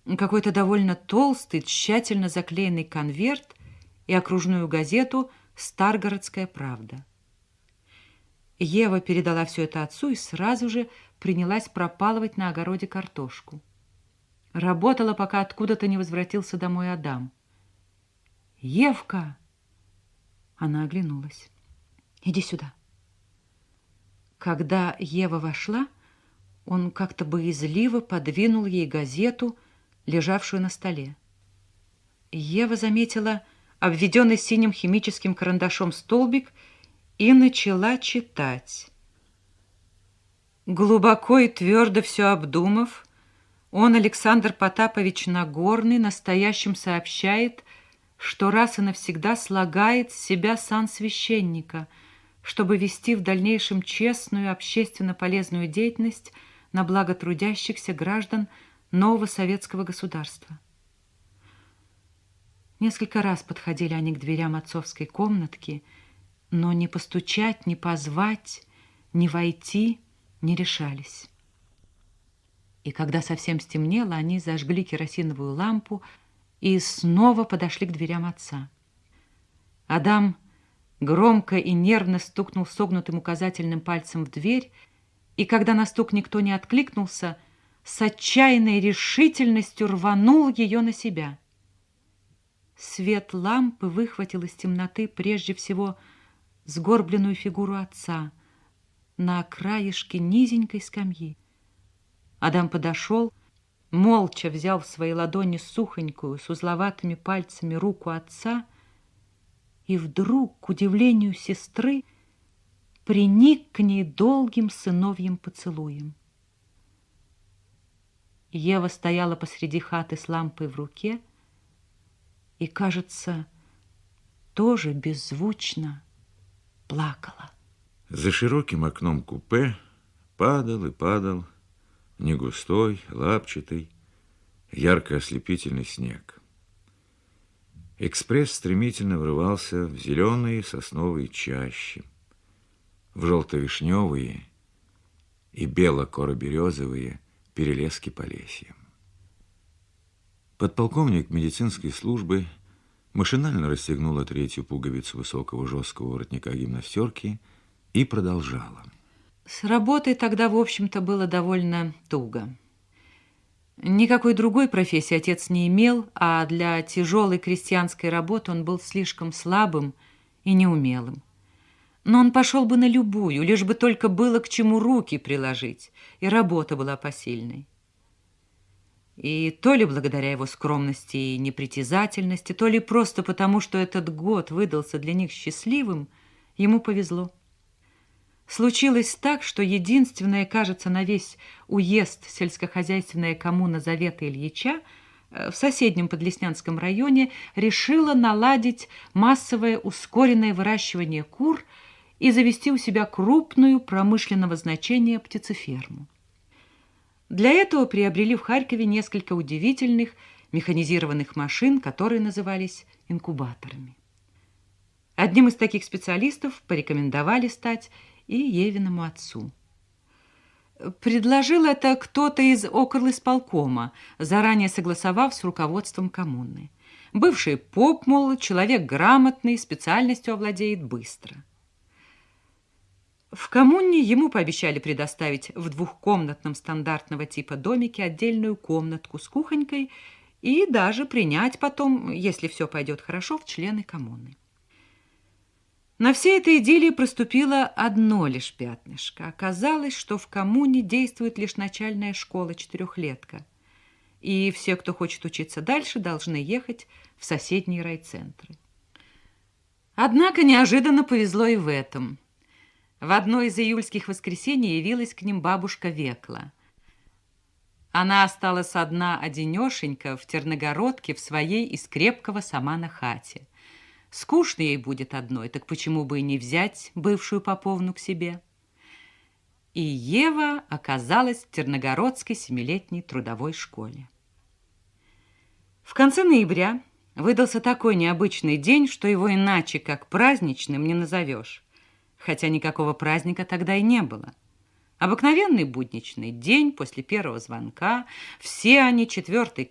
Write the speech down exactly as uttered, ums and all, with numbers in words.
какой-то довольно толстый, тщательно заклеенный конверт и окружную газету «Старгородская правда». Ева передала все это отцу и сразу же принялась пропалывать на огороде картошку. Работала, пока откуда-то не возвратился домой Адам. «Евка!» Она оглянулась. «Иди сюда». Когда Ева вошла, он как-то боязливо подвинул ей газету, лежавшую на столе. Ева заметила обведенный синим химическим карандашом столбик и начала читать. Глубоко и твердо все обдумав, он, Александр Потапович Нагорный, настоящим сообщает, что раз и навсегда слагает с себя сан священника, чтобы вести в дальнейшем честную, общественно полезную деятельность на благо трудящихся граждан нового советского государства. Несколько раз подходили они к дверям отцовской комнатки, но ни постучать, ни позвать, ни войти не решались. И когда совсем стемнело, они зажгли керосиновую лампу и снова подошли к дверям отца. Адам громко и нервно стукнул согнутым указательным пальцем в дверь, и когда на стук никто не откликнулся, с отчаянной решительностью рванул ее на себя. Свет лампы выхватил из темноты прежде всего сгорбленную фигуру отца на краешке низенькой скамьи. Адам подошел, молча взял в свои ладони сухонькую, с узловатыми пальцами руку отца и вдруг, к удивлению сестры, приник к ней долгим сыновьим поцелуем. Ева стояла посреди хаты с лампой в руке и, кажется, тоже беззвучно плакала. За широким окном купе падал и падал негустой, лапчатый, ярко-ослепительный снег. Экспресс стремительно врывался в зеленые сосновые чащи, в желто-вишневые и бело-коро-березовые перелески Полесья. Подполковник медицинской службы машинально расстегнула третью пуговицу высокого жесткого воротника гимнастерки и продолжала. С работой тогда, в общем-то, было довольно туго. Никакой другой профессии отец не имел, а для тяжелой крестьянской работы он был слишком слабым и неумелым. Но он пошел бы на любую, лишь бы только было к чему руки приложить, и работа была посильной. И то ли благодаря его скромности и непритязательности, то ли просто потому, что этот год выдался для них счастливым, ему повезло. Случилось так, что единственная, кажется, на весь уезд сельскохозяйственная коммуна Завета Ильича в соседнем Подлеснянском районе решила наладить массовое ускоренное выращивание кур и завести у себя крупную промышленного значения птицеферму. Для этого приобрели в Харькове несколько удивительных механизированных машин, которые назывались инкубаторами. Одним из таких специалистов порекомендовали стать и Евиному отцу. Предложил это кто-то из околисполкома, заранее согласовав с руководством коммуны. Бывший поп, мол, человек грамотный, специальностью овладеет быстро. В коммуне ему пообещали предоставить в двухкомнатном стандартного типа домике отдельную комнатку с кухонькой и даже принять потом, если все пойдет хорошо, в члены коммуны. На всей этой идиллии проступило одно лишь пятнышко. Оказалось, что в коммуне действует лишь начальная школа-четырехлетка, и все, кто хочет учиться дальше, должны ехать в соседние райцентры. Однако неожиданно повезло и в этом. В одно из июльских воскресений явилась к ним бабушка Векла. Она осталась одна одинешенька в Терногородке в своей из крепкого самана хате. Скучно ей будет одной, так почему бы и не взять бывшую поповну к себе? И Ева оказалась в Терногородской семилетней трудовой школе. В конце ноября выдался такой необычный день, что его иначе как праздничным не назовешь, хотя никакого праздника тогда и не было. Обыкновенный будничный день после первого звонка, все они, четвертый